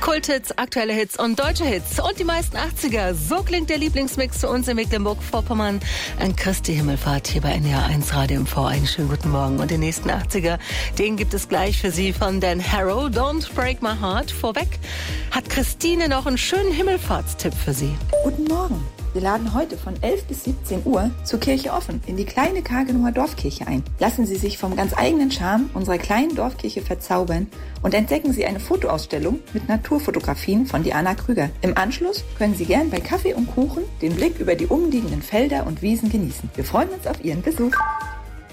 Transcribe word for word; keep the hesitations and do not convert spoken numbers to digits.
Kulthits, aktuelle Hits und deutsche Hits und die meisten achtziger. So klingt der Lieblingsmix zu uns in Mecklenburg-Vorpommern an Christi Himmelfahrt hier bei N D R eins Radio im V. Einen schönen guten Morgen. Und den nächsten achtziger, den gibt es gleich für Sie von Dan Harrow. Don't Break My Heart. Vorweg hat Christine noch einen schönen Himmelfahrtstipp für Sie. Guten Morgen. Wir laden heute von elf bis siebzehn Uhr zur Kirche offen in die kleine Kargenower Dorfkirche ein. Lassen Sie sich vom ganz eigenen Charme unserer kleinen Dorfkirche verzaubern und entdecken Sie eine Fotoausstellung mit Naturfotografien von Diana Krüger. Im Anschluss können Sie gern bei Kaffee und Kuchen den Blick über die umliegenden Felder und Wiesen genießen. Wir freuen uns auf Ihren Besuch.